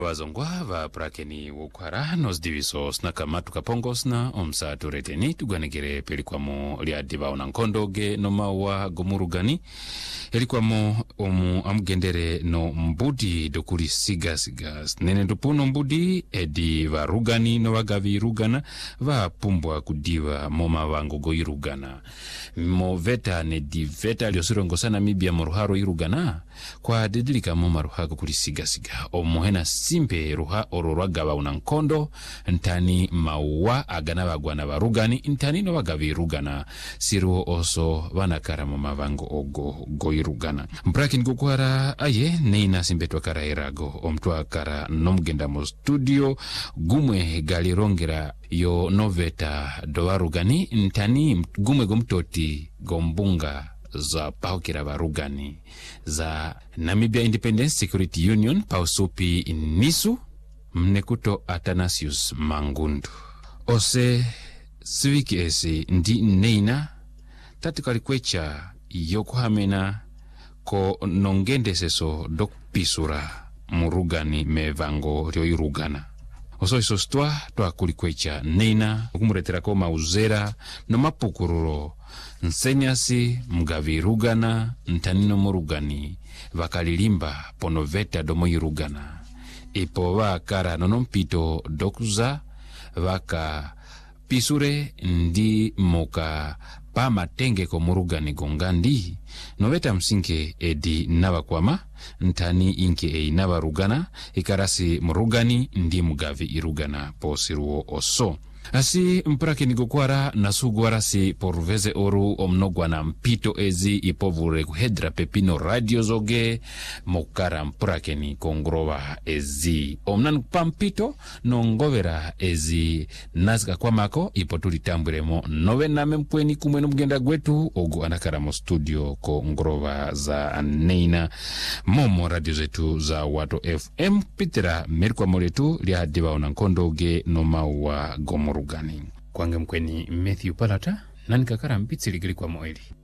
Wazongwa va prakeni wukwara nos divisos na kamatu kapongos na omsa tureteni tuganegere pelikwamo lia diva unankondoge no mawa gomurugani elikwamo omu amgendere no mbudi dokuri sigas nene dupuno mbudi edi varugani no wagavi rugana va pumbwa kudiva moma wangu go irugana mo veta ne di veta liosirongo sana mibia moruharo irugana kwa dedilika moma ruhago kuri sigasiga omuhena simpe ruha ororwagaba unankondo ntani mawa agana bagwana barugani ntani no bagavi rugana siruo oso vanakara moma vango ogo goirugana mprakin gukwara aye neina simbetwa kara irago omtwa kara nomgenda mo studio gumwe galirongera yo noveta dowarugani ntani gumwe gomtoti gombunga za paukira barugani za Namibia Independence Security Union pausupi nisu mnekuto Athanasius Mangundu ose siviki esi ndi neina tatikali kwecha yokuhamena ko nongende seso dok pisura murugani mevango ryo irugana oso isostwa twa kulikwecha neina okumuretera ko mauzera no mapukururo nsenyasi mgavi rugana ntanino murugani vakalilimba ponoveta domo irugana ipo vakara nonompito dokuza vaka pisure ndi moka pa matenge ko murugani gongandi noveta msinke edi navakwama ntani inke ei navarugana ikarasi murugani ndi mugavi irugana posiruo oso asi mprake nigukwara nasugwarasi porveze oru omnogwana mpito ezi ipovure kuhedra pepino radio zoge mokara mprake ni kongrova ezi omnan pampito nongovera ezi nazika kwa mako ipotulitambwiremo novename mpweni kumwenu mgenda gwetu ogu anakara mo studio ko ngrova za neina momo radio zetu za Wato FM pitera merikwa moletu lia diva unankondoge no mawa gomorugani kwange mkweni Matthew Palata nanikakara mpitsi ligili kwa moeli.